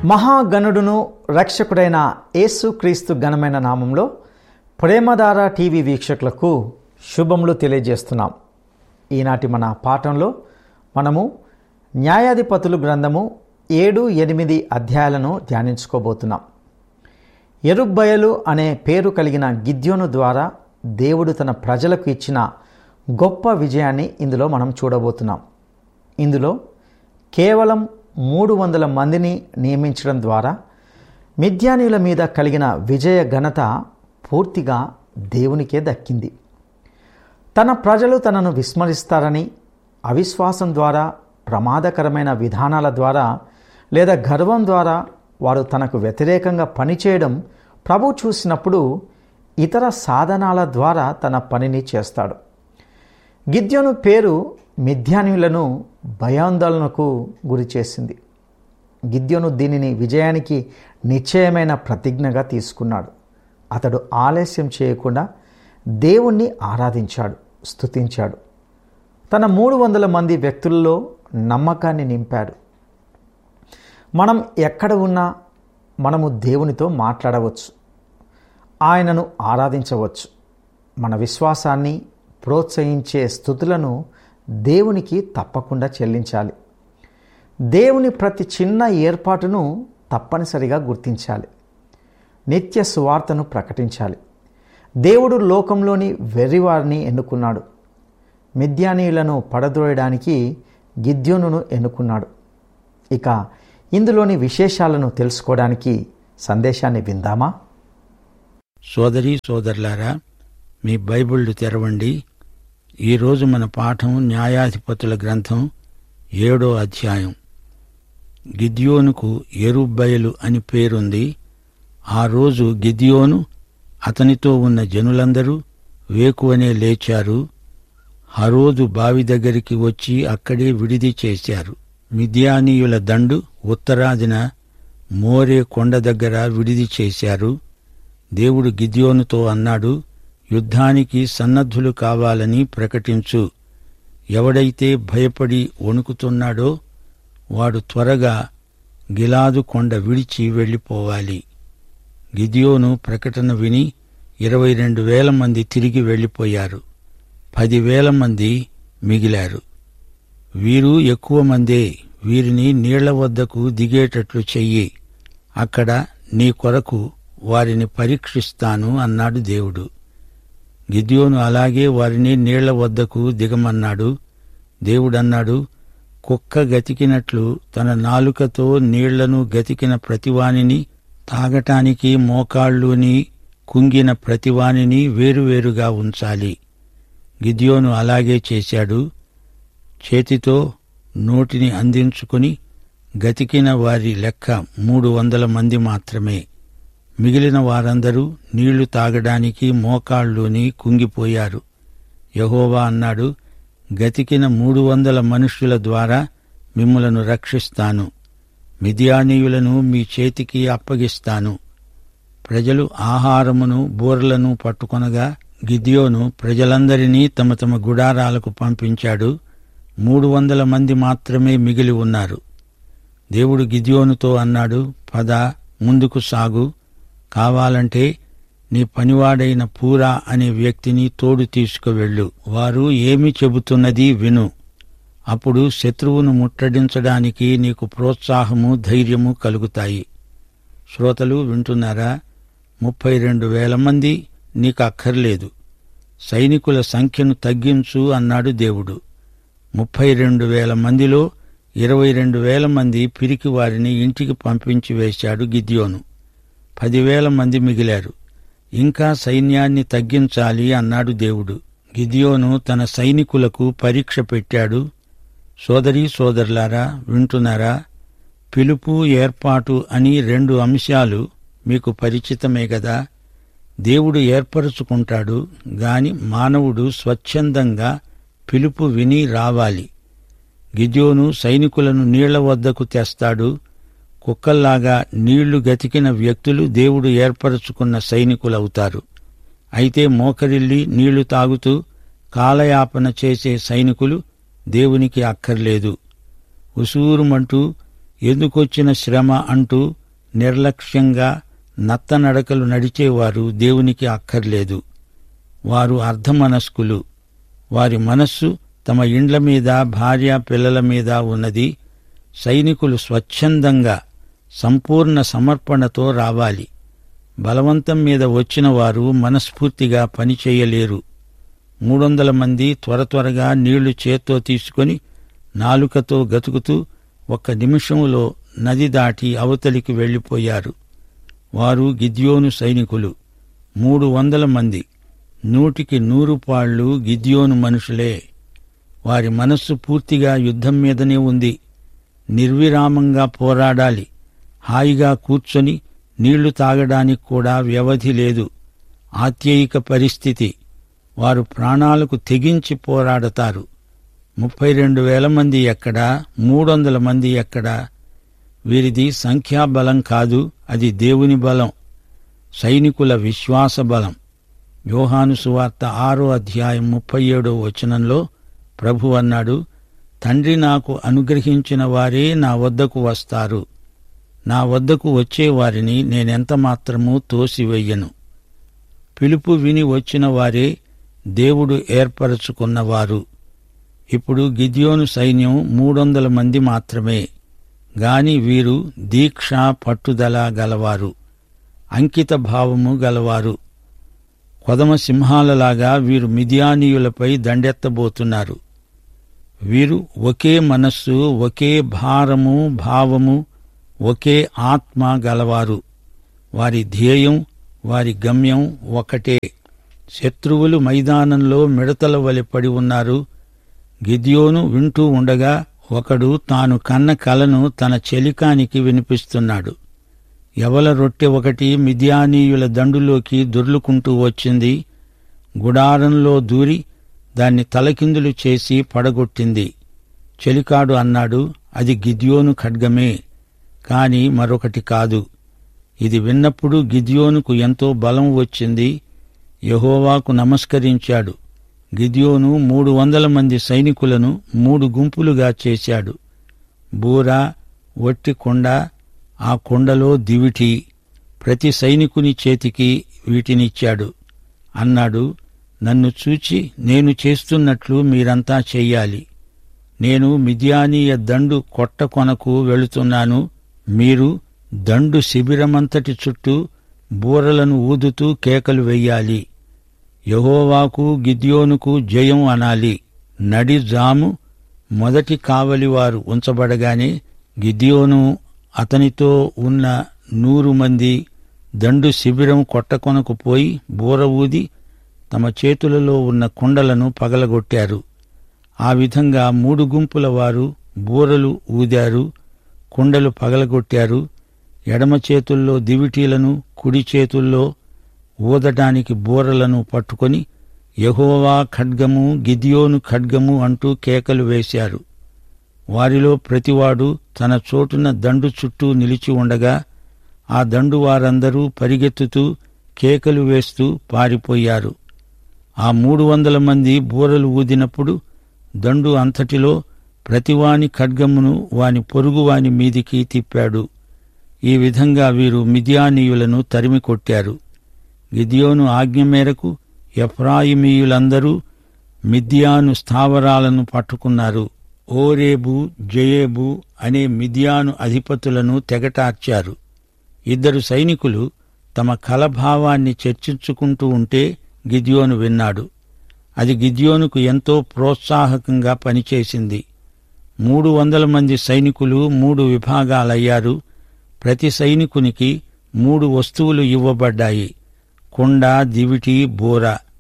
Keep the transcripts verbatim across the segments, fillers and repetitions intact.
మహాగణుడును రక్షకుడైన యేసుక్రీస్తు ఘనమైన నామంలో ప్రేమధార టీవీ వీక్షకులకు శుభములు తెలియజేస్తున్నాం. ఈనాటి మన పాఠంలో మనము న్యాయాధిపతులు గ్రంథము ఏడు ఎనిమిది అధ్యాయాలను ధ్యానించుకోబోతున్నాం. యెరుబ్బయలు అనే పేరు కలిగిన గిద్యోను ద్వారా దేవుడు తన ప్రజలకు ఇచ్చిన గొప్ప విజయాన్ని ఇందులో మనం చూడబోతున్నాం. ఇందులో కేవలం మూడు వందల మందిని నియమించడం ద్వారా మిద్యానీయుల మీద కలిగిన విజయ ఘనత పూర్తిగా దేవునికే దక్కింది. తన ప్రజలు తనను విస్మరిస్తారని, అవిశ్వాసం ద్వారా, ప్రమాదకరమైన విధానాల ద్వారా లేదా గర్వం ద్వారా వారు తనకు వ్యతిరేకంగా పనిచేయడం ప్రభు చూసినప్పుడు ఇతర సాధనాల ద్వారా తన పనిని చేస్తాడు. గిద్యోను పేరు మిద్యానీయులను భయాందోళనకు గురి చేసింది. గిద్యోను దీనిని విజయానికి నిశ్చయమైన ప్రతిజ్ఞగా తీసుకున్నాడు. అతడు ఆలస్యం చేయకుండా దేవుణ్ణి ఆరాధించాడు, స్తుతించాడు. తన మూడు వందల మంది వ్యక్తుల్లో నమ్మకాన్ని నింపాడు. మనం ఎక్కడ ఉన్నా మనము దేవునితో మాట్లాడవచ్చు, ఆయనను ఆరాధించవచ్చు. మన విశ్వాసాన్ని ప్రోత్సహించే స్తుతులను దేవునికి తప్పకుండా చెల్లించాలి. దేవుని ప్రతి చిన్న ఏర్పాటును తప్పనిసరిగా గుర్తించాలి. నిత్య సువార్తను ప్రకటించాలి. దేవుడు లోకంలోని వెర్రివారిని ఎన్నుకున్నాడు. మిద్యానీయులను పడద్రోయడానికి గిద్యోనును ఎన్నుకున్నాడు. ఇక ఇందులోని విశేషాలను తెలుసుకోవడానికి సందేశాన్ని విందామా? సోదరీ సోదరులారా, మీ బైబిళ్ళు తెరవండి. ఈరోజు మన పాఠం న్యాయాధిపతుల గ్రంథం ఏడో అధ్యాయం. గిద్యోనుకు యెరుబ్బయలు అని పేరుంది. ఆ రోజు గిద్యోను అతనితో ఉన్న జనులందరూ వేకువనే లేచారు. హరోదు బావి దగ్గరికి వచ్చి అక్కడే విడిది చేశారు. మిద్యానీయుల దండు ఉత్తరాదిన మోరే కొండ దగ్గర విడిది చేశారు. దేవుడు గిద్యోనుతో అన్నాడు, యుద్ధానికి సన్నద్ధులు కావాలని ప్రకటించు. ఎవడైతే భయపడి వణుకుతున్నాడో వాడు త్వరగా గిలాదు కొండ విడిచి వెళ్ళిపోవాలి. గిద్యోను ప్రకటన విని ఇరవై రెండు వేల మంది తిరిగి వెళ్ళిపోయారు. పదివేల మంది మిగిలారు. వీరు ఎక్కువ మందే. వీరిని నీళ్ల వద్దకు దిగేటట్లు చెయ్యి. అక్కడ నీ కొరకు వారిని పరీక్షిస్తాను అన్నాడు దేవుడు. గిద్యోను అలాగే వారిని నీళ్ల వద్దకు దిగమన్నాడు. దేవుడన్నాడు, కుక్క గతికినట్లు తన నాలుకతో నీళ్లను గతికిన ప్రతివానిని, తాగటానికి మోకాళ్ళుని కుంగిన ప్రతివానిని వేరువేరుగా ఉంచాలి. గిద్యోను అలాగే చేశాడు. చేతితో నోటిని అందించుకుని గతికిన వారి లెక్క మూడు వందల మంది మాత్రమే. మిగిలిన వారందరూ నీళ్లు తాగడానికి మోకాళ్ళుని కుంగిపోయారు. యెహోవా అన్నాడు, గతికిన మూడు వందల మనుష్యుల ద్వారా మిమ్ములను రక్షిస్తాను. మిద్యానీయులను మీ చేతికి అప్పగిస్తాను. ప్రజలు ఆహారమును బూరలను పట్టుకొనగా గిద్యోను ప్రజలందరినీ తమ తమ గుడారాలకు పంపించాడు. మూడు వందల మంది మాత్రమే మిగిలి ఉన్నారు. దేవుడు గిద్యోనుతో అన్నాడు, పద, ముందుకు సాగు. కావాలంటే నీ పనివాడైన పూరా అనే వ్యక్తిని తోడు తీసుకువెళ్ళు. వారు ఏమి చెబుతున్నది విను. అప్పుడు శత్రువును ముట్టడించడానికి నీకు ప్రోత్సాహము, ధైర్యము కలుగుతాయి. శ్రోతలు వింటున్నారా? ముప్పై రెండు వేల మంది నీకు అక్కర్లేదు. సైనికుల సంఖ్యను తగ్గించు అన్నాడు దేవుడు. ముప్పై రెండు వేల మందిలో ఇరవై రెండు వేల మంది పిరికి వారిని ఇంటికి పంపించి వేశాడు గిద్యోను. పదివేల మంది మిగిలారు. ఇంకా సైన్యాన్ని తగ్గించాలి అన్నాడు దేవుడు. గిద్యోను తన సైనికులకు పరీక్ష పెట్టాడు. సోదరీ సోదరులారా, వింటున్నారా? పిలుపు, ఏర్పాటు అని రెండు అంశాలు మీకు పరిచితమే గదా. దేవుడు ఏర్పరచుకుంటాడు గాని మానవుడు స్వచ్ఛందంగా పిలుపు విని రావాలి. గిద్యోను సైనికులను నీళ్ల వద్దకు తెస్తాడు. కుక్కల్లాగా నీళ్లు గతికిన వ్యక్తులు దేవుడు ఏర్పరచుకున్న సైనికులవుతారు. అయితే మోకరిల్లి నీళ్లు తాగుతూ కాలయాపన చేసే సైనికులు దేవునికి అక్కర్లేదు. ఉసూరుమంటూ ఎందుకొచ్చిన శ్రమ అంటూ నిర్లక్ష్యంగా నత్తనడకలు నడిచేవారు దేవునికి అక్కర్లేదు. వారు అర్ధమనస్కులు. వారి మనస్సు తమ ఇండ్ల మీద, భార్య పిల్లల మీద ఉన్నది. సైనికులు స్వచ్ఛందంగా సంపూర్ణ సమర్పణతో రావాలి. బలవంతం మీద వచ్చిన వారు మనస్ఫూర్తిగా పనిచేయలేరు. మూడొందల మంది త్వర త్వరగా నీళ్లు చేత్తో తీసుకొని నాలుకతో గతుకుతూ ఒక్క నిమిషంలో నది దాటి అవతలికి వెళ్లిపోయారు. వారు గిద్యోను సైనికులు. మూడు వందల మంది. నూటికి నూరు పాళ్లు గిద్యోను మనుషులే. వారి మనస్సు పూర్తిగా యుద్ధం మీదనే ఉంది. నిర్విరామంగా పోరాడాలి. హాయిగా కూర్చొని నీళ్లు తాగడానికి కూడా వ్యవధి లేదు. ఆత్యయిక పరిస్థితి. వారు ప్రాణాలకు తెగించి పోరాడతారు. ముప్పై రెండు వేల మంది ఎక్కడా, మూడొందల మంది ఎక్కడా? వీరిది సంఖ్యాబలం కాదు, అది దేవుని బలం, సైనికుల విశ్వాస బలం. యోహాను సువార్త ఆరో అధ్యాయం ముప్పై ఏడో వచనంలో ప్రభు అన్నాడు, తండ్రి నాకు అనుగ్రహించిన వారే నా వద్దకు వస్తారు. నా వద్దకు వచ్చేవారిని నేనెంత మాత్రమూ తోసివెయ్యను. పిలుపు విని వచ్చిన వారే దేవుడు ఏర్పరచుకున్నవారు. ఇప్పుడు గిద్యోను సైన్యం మూడొందల మంది మాత్రమే. గాని వీరు దీక్ష, పట్టుదల గలవారు, అంకిత భావము గలవారు. కొదమ సింహాలలాగా వీరు మిద్యానీయులపై దండెత్తబోతున్నారు. వీరు ఒకే మనస్సు, ఒకే భారము, భావము, ఒకే ఆత్మ గలవారు. వారి ధ్యేయం, వారి గమ్యం ఒకటే. శత్రువులు మైదానంలో మిడతల వలె పడి ఉన్నారు. గిద్యోను వింటూ ఉండగా ఒకడు తాను కన్న కలను తన చెలికానికి వినిపిస్తున్నాడు. యవల రొట్టె ఒకటి మిద్యానీయుల దండులోకి దొర్లుకుంటూ వచ్చింది. గుడారంలో దూరి దాన్ని తలకిందులు చేసి పడగొట్టింది. చెలికాడు అన్నాడు, అది గిద్యోను ఖడ్గమే, కాని మరొకటి కాదు. ఇది విన్నప్పుడు గిద్యోనుకు ఎంతో బలం వచ్చింది. యెహోవాకు నమస్కరించాడు. గిద్యోను మూడు వందల మంది సైనికులను మూడు గుంపులుగా చేశాడు. బూర, వట్టి కొండ, ఆ కొండలో దివిటి, ప్రతి సైనికుని చేతికి వీటినిచ్చాడు. అన్నాడు, నన్ను చూచి నేను చేస్తున్నట్లు మీరంతా చెయ్యాలి. నేను మిద్యానీయ దండు కొట్ట కొనకు వెళుతున్నాను. మీరు దండు శిబిరమంతటి చుట్టూ బూరలను ఊదుతూ కేకలు వెయ్యాలి. యెహోవాకు గిద్యోనుకు జయం అనాలి. నడి జాము మొదటి కావలివారు ఉంచబడగానే గిద్యోను అతనితో ఉన్న నూరు మంది దండు శిబిరం కొట్టకొనకు పోయి బూర ఊది తమ చేతులలో ఉన్న కుండలను పగలగొట్టారు. ఆ విధంగా మూడు గుంపుల వారు బూరలు ఊదారు, కుండలు పగలగొట్టారు. ఎడమ చేతుల్లో దివిటీలను, కుడి చేతుల్లో ఊదటానికి బూరలను పట్టుకొని యెహోవా ఖడ్గము, గిద్యోను ఖడ్గము అంటూ కేకలు వేశారు. వారిలో ప్రతివాడు తన చోటున దండు చుట్టూ నిలిచి ఉండగా ఆ దండు వారందరూ పరిగెత్తుతూ కేకలు వేస్తూ పారిపోయారు. ఆ మూడు వందల మంది బూరలు ఊదినప్పుడు దండు అంతటిలో ప్రతివాని ఖడ్గమును వాని పొరుగువాని మీదికి తిప్పాడు. ఈ విధంగా వీరు మిద్యానీయులను తరిమి కొట్టారు. గిద్యోను ఆజ్ఞ మేరకు ఎఫ్రాయిమీయులందరూ మిద్యాను స్థావరాలను పట్టుకున్నారు. ఓరేబు, జయేబు అనే మిద్యాను అధిపతులను తెగటార్చారు. ఇద్దరు సైనికులు తమ కలభావాన్ని చర్చించుకుంటూ ఉంటే గిద్యోను విన్నాడు. అది గిద్యోనుకు ఎంతో ప్రోత్సాహకంగా పనిచేసింది. మూడు వందల మంది సైనికులు మూడు విభాగాలయ్యారు. ప్రతి సైనికునికి మూడు వస్తువులు ఇవ్వబడ్డాయి: కుండ, దివిటి, బూర.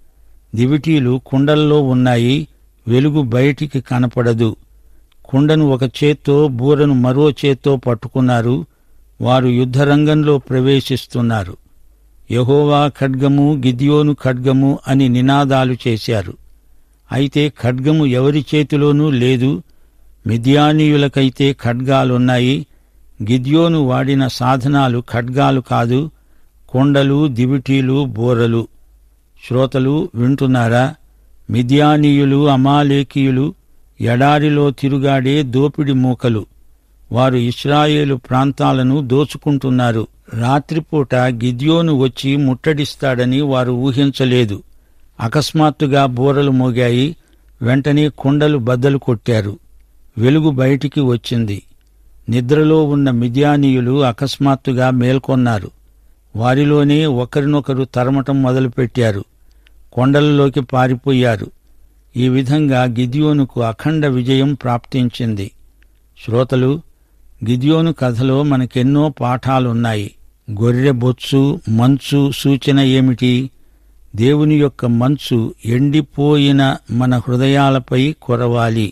దివిటీలు కుండల్లో ఉన్నాయి, వెలుగు బయటికి కనపడదు. కుండను ఒక చేత్తో, బూరను మరో చేత్తో పట్టుకున్నారు. వారు యుద్ధరంగంలో ప్రవేశిస్తున్నారు. యెహోవా ఖడ్గము, గిద్యోను ఖడ్గము అని నినాదాలు చేశారు. అయితే ఖడ్గము ఎవరి చేతిలోనూ లేదు. మిద్యానీయులకైతే ఖడ్గాలున్నాయి. గిద్యోను వాడిన సాధనాలు ఖడ్గాలు కాదు, కొండలు, దివిటీలు, బూరలు. శ్రోతలు వింటున్నారా? మిద్యానీయులు, అమాలేకీయులు ఎడారిలో తిరుగాడే దోపిడి మూకలు. వారు ఇశ్రాయేలు ప్రాంతాలను దోచుకుంటున్నారు. రాత్రిపూట గిద్యోను వచ్చి ముట్టడిస్తాడని వారు ఊహించలేదు. అకస్మాత్తుగా బూరలు మోగాయి. వెంటనే కొండలు బద్దలు కొట్టారు. వెలుగు బయటికి వచ్చింది. నిద్రలో ఉన్న మిద్యానీయులు అకస్మాత్తుగా మేల్కొన్నారు. వారిలోనే ఒకరినొకరు తరమటం మొదలుపెట్టారు. కొండలలోకి పారిపోయారు. ఈ విధంగా గిద్యోనుకు అఖండ విజయం ప్రాప్తించింది. శ్రోతలు, గిద్యోను కథలో మనకెన్నో పాఠాలున్నాయి. గొర్రె బొత్సు, మంచు సూచన ఏమిటి? దేవుని యొక్క మంచు ఎండిపోయిన మన హృదయాలపై కురవాలి.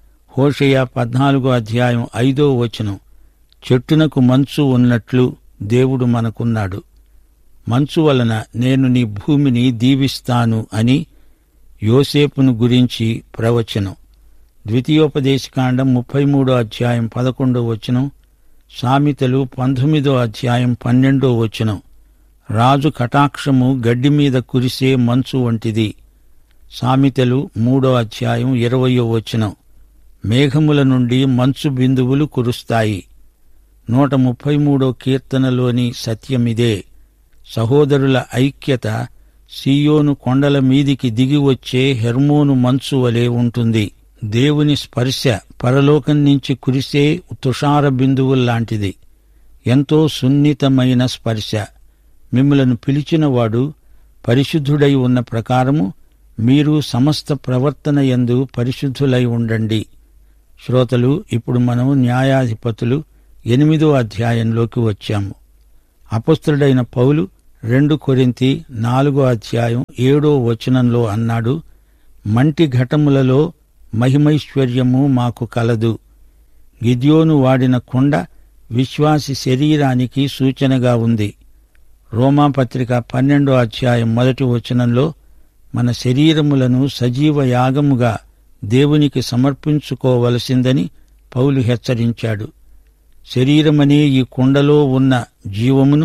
హోషేయ పద్నాలుగో అధ్యాయం ఐదో వచనం. చెట్టునకు మంచు ఉన్నట్లు దేవుడు మనకున్నాడు. మంచు వలన నేను నీ భూమిని దీవిస్తాను అని యోసేపును గురించి ప్రవచనం. ద్వితీయోపదేశకాండం ముప్పై మూడో అధ్యాయం పదకొండో వచనం. సామెతలు పంతొమ్మిదో అధ్యాయం పన్నెండో వచనం. రాజు కటాక్షము గడ్డి మీద కురిసే మంచు వంటిది. సామెతలు మూడో అధ్యాయం ఇరవయో వచనం. మేఘముల నుండి మంచు బిందువులు కురుస్తాయి. నూట ముప్పై మూడో కీర్తనలోని సత్యమిదే. సహోదరుల ఐక్యత సీయోను కొండల మీదికి దిగివచ్చే హెర్మోను మంచు వలె ఉంటుంది. దేవుని స్పర్శ పరలోకం నుంచి కురిసే తుషార బిందువుల్లాంటిది. ఎంతో సున్నితమైన స్పర్శ. మిమ్ములను పిలిచినవాడు పరిశుద్ధుడై ఉన్న ప్రకారము మీరు సమస్త ప్రవర్తన యందు పరిశుద్ధులై ఉండండి. శ్రోతలు, ఇప్పుడు మనం న్యాయాధిపతులు ఎనిమిదో అధ్యాయంలోకి వచ్చాము. అపొస్తలుడైన పౌలు రెండు కొరింథీ నాలుగో అధ్యాయం ఏడో వచనంలో అన్నాడు, మంటి ఘటములలో మహిమైశ్వర్యము మాకు కలదు. గిద్యోను వాడిన కొండ విశ్వాసి శరీరానికి సూచనగా ఉంది. రోమాపత్రిక పన్నెండో అధ్యాయం మొదటి వచనంలో మన శరీరములను సజీవ యాగముగా దేవునికి సమర్పించుకోవలసిందని పౌలు హెచ్చరించాడు. శరీరమనే ఈ కుండలో ఉన్న జీవమును,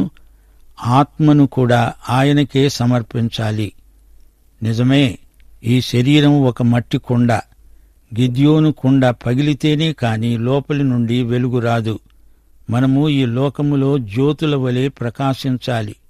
ఆత్మను కూడా ఆయనకే సమర్పించాలి. నిజమే, ఈ శరీరం ఒక మట్టి కుండ. గిద్యోను కుండ పగిలితేనే కాని లోపలి నుండి వెలుగు రాదు. మనము ఈ లోకములో జ్యోతుల వలె ప్రకాశించాలి.